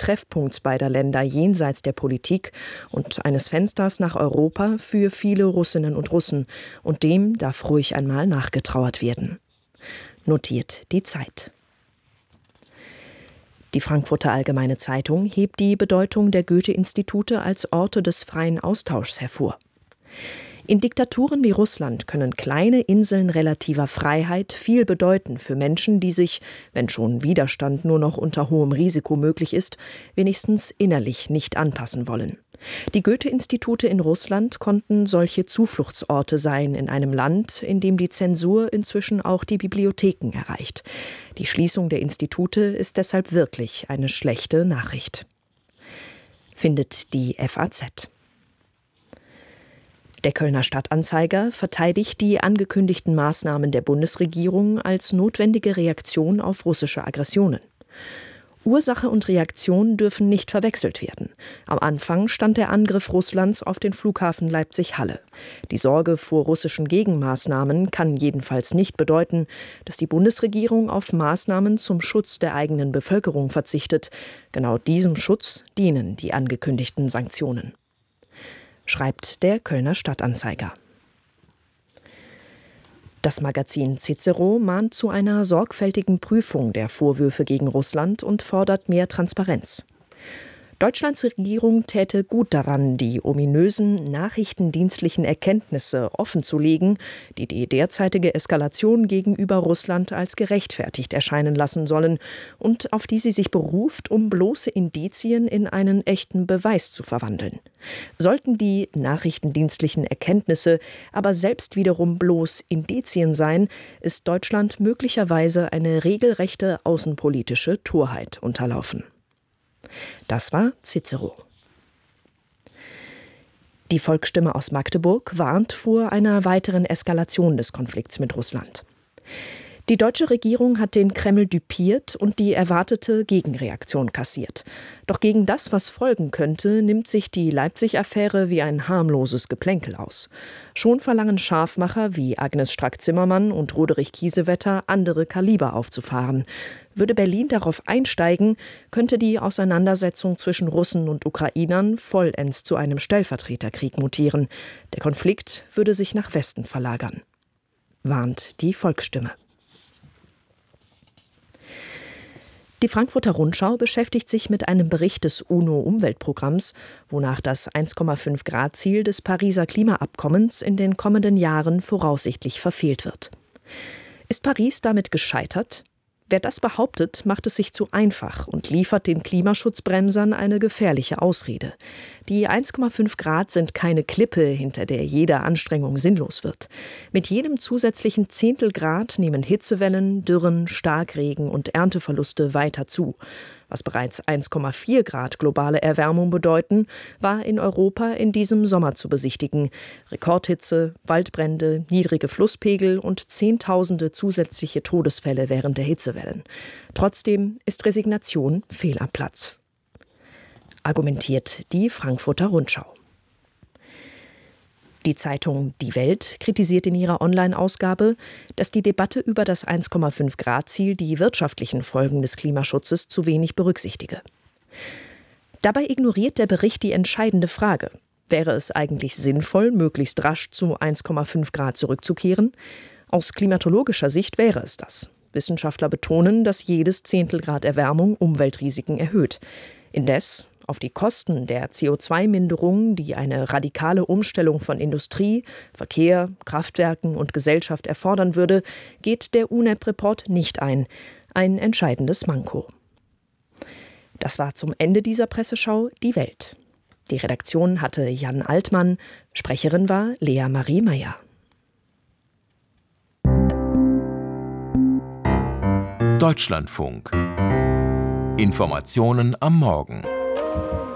Treffpunkts beider Länder jenseits der Politik und eines Fensters nach Europa für viele Russinnen und Russen. Und dem darf ruhig einmal nachgetrauert werden. Notiert die Zeit. Die Frankfurter Allgemeine Zeitung hebt die Bedeutung der Goethe-Institute als Orte des freien Austauschs hervor. In Diktaturen wie Russland können kleine Inseln relativer Freiheit viel bedeuten für Menschen, die sich, wenn schon Widerstand nur noch unter hohem Risiko möglich ist, wenigstens innerlich nicht anpassen wollen. Die Goethe-Institute in Russland konnten solche Zufluchtsorte sein in einem Land, in dem die Zensur inzwischen auch die Bibliotheken erreicht. Die Schließung der Institute ist deshalb wirklich eine schlechte Nachricht. Findet die FAZ. Der Kölner Stadtanzeiger verteidigt die angekündigten Maßnahmen der Bundesregierung als notwendige Reaktion auf russische Aggressionen. Ursache und Reaktion dürfen nicht verwechselt werden. Am Anfang stand der Angriff Russlands auf den Flughafen Leipzig-Halle. Die Sorge vor russischen Gegenmaßnahmen kann jedenfalls nicht bedeuten, dass die Bundesregierung auf Maßnahmen zum Schutz der eigenen Bevölkerung verzichtet. Genau diesem Schutz dienen die angekündigten Sanktionen, schreibt der Kölner Stadtanzeiger. Das Magazin Cicero mahnt zu einer sorgfältigen Prüfung der Vorwürfe gegen Russland und fordert mehr Transparenz. Deutschlands Regierung täte gut daran, die ominösen nachrichtendienstlichen Erkenntnisse offenzulegen, die die derzeitige Eskalation gegenüber Russland als gerechtfertigt erscheinen lassen sollen und auf die sie sich beruft, um bloße Indizien in einen echten Beweis zu verwandeln. Sollten die nachrichtendienstlichen Erkenntnisse aber selbst wiederum bloß Indizien sein, ist Deutschland möglicherweise eine regelrechte außenpolitische Torheit unterlaufen. Das war Cicero. Die Volksstimme aus Magdeburg warnt vor einer weiteren Eskalation des Konflikts mit Russland. Die deutsche Regierung hat den Kreml düpiert und die erwartete Gegenreaktion kassiert. Doch gegen das, was folgen könnte, nimmt sich die Leipzig-Affäre wie ein harmloses Geplänkel aus. Schon verlangen Scharfmacher wie Agnes Strack-Zimmermann und Roderich Kiesewetter, andere Kaliber aufzufahren. Würde Berlin darauf einsteigen, könnte die Auseinandersetzung zwischen Russen und Ukrainern vollends zu einem Stellvertreterkrieg mutieren. Der Konflikt würde sich nach Westen verlagern, warnt die Volksstimme. Die Frankfurter Rundschau beschäftigt sich mit einem Bericht des UNO-Umweltprogramms, wonach das 1,5-Grad-Ziel des Pariser Klimaabkommens in den kommenden Jahren voraussichtlich verfehlt wird. Ist Paris damit gescheitert? Wer das behauptet, macht es sich zu einfach und liefert den Klimaschutzbremsern eine gefährliche Ausrede. Die 1,5 Grad sind keine Klippe, hinter der jede Anstrengung sinnlos wird. Mit jedem zusätzlichen Zehntelgrad nehmen Hitzewellen, Dürren, Starkregen und Ernteverluste weiter zu. Was bereits 1,4 Grad globale Erwärmung bedeuten, war in Europa in diesem Sommer zu besichtigen. Rekordhitze, Waldbrände, niedrige Flusspegel und Zehntausende zusätzliche Todesfälle während der Hitzewellen. Trotzdem ist Resignation fehl am Platz, argumentiert die Frankfurter Rundschau. Die Zeitung Die Welt kritisiert in ihrer Online-Ausgabe, dass die Debatte über das 1,5-Grad-Ziel die wirtschaftlichen Folgen des Klimaschutzes zu wenig berücksichtige. Dabei ignoriert der Bericht die entscheidende Frage: Wäre es eigentlich sinnvoll, möglichst rasch zu 1,5 Grad zurückzukehren? Aus klimatologischer Sicht wäre es das. Wissenschaftler betonen, dass jedes Zehntelgrad Erwärmung Umweltrisiken erhöht. Indes auf die Kosten der CO2-Minderung, die eine radikale Umstellung von Industrie, Verkehr, Kraftwerken und Gesellschaft erfordern würde, geht der UNEP-Report nicht ein. Ein entscheidendes Manko. Das war zum Ende dieser Presseschau Die Welt. Die Redaktion hatte Jan Altmann, Sprecherin war Lea Marie Meyer. Deutschlandfunk. Informationen am Morgen.